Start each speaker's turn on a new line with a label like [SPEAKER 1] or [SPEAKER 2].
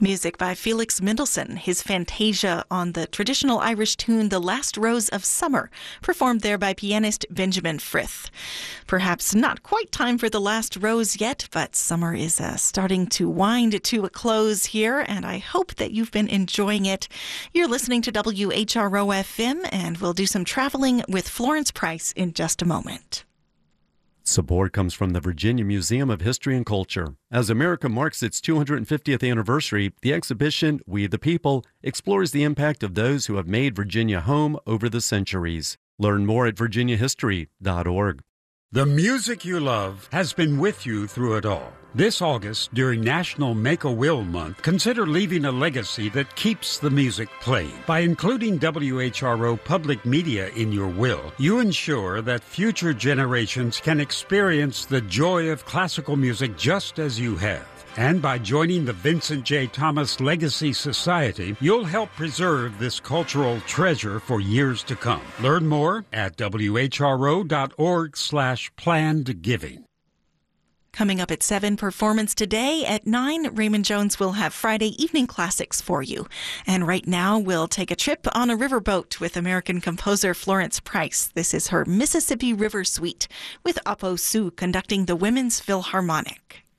[SPEAKER 1] Music by Felix Mendelssohn, his Fantasia on the traditional Irish tune The Last Rose of Summer, performed there by pianist Benjamin Frith. Perhaps not quite time for the last rose yet, but summer is starting to wind to a close here, and I hope that you've been enjoying it. You're listening to WHRO FM, and we'll do some traveling with Florence Price in just a moment.
[SPEAKER 2] Support comes from the Virginia Museum of History and Culture. As America marks its 250th anniversary, the exhibition, We the People, explores the impact of those who have made Virginia home over the centuries. Learn more at virginiahistory.org.
[SPEAKER 3] The music you love has been with you through it all. This August, during National Make-A-Will Month, consider leaving a legacy that keeps the music playing. By including WHRO Public Media in your will, you ensure that future generations can experience the joy of classical music just as you have. And by joining the Vincent J. Thomas Legacy Society, you'll help preserve this cultural treasure for years to come. Learn more at whro.org/plannedgiving.
[SPEAKER 1] Coming up at 7, Performance Today. At 9, Raymond Jones will have Friday evening classics for you. And right now, we'll take a trip on a riverboat with American composer Florence Price. This is her Mississippi River Suite, with Oppo Sue conducting the Women's Philharmonic.